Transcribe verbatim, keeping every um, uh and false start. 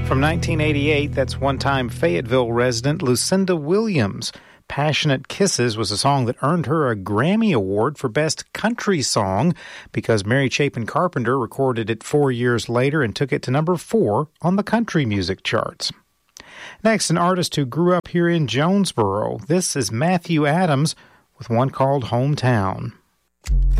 From nineteen eighty-eight, that's one-time Fayetteville resident Lucinda Williams. Passionate Kisses was a song that earned her a Grammy Award for Best Country Song because Mary Chapin Carpenter recorded it four years later and took it to number four on the country music charts. Next, an artist who grew up here in Jonesboro. This is Matthew Adams with one called Hometown.